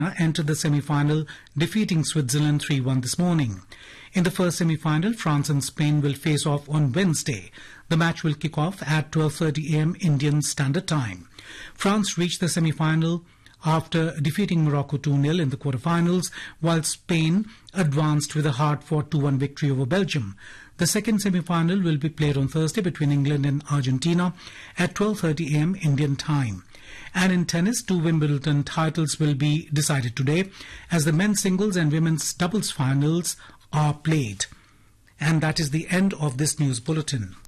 entered the semi-final, defeating Switzerland 3-1 this morning. In the first semi-final, France and Spain will face off on Wednesday. The match will kick off at 12:30 a.m. Indian Standard Time. France reached the semi-final after defeating Morocco 2-0 in the quarter-finals, while Spain advanced with a hard-fought 2-1 victory over Belgium. The second semi-final will be played on Thursday between England and Argentina at 12:30 a.m. Indian time. And in tennis, 2 Wimbledon titles will be decided today as the men's singles and women's doubles finals are played. And that is the end of this news bulletin.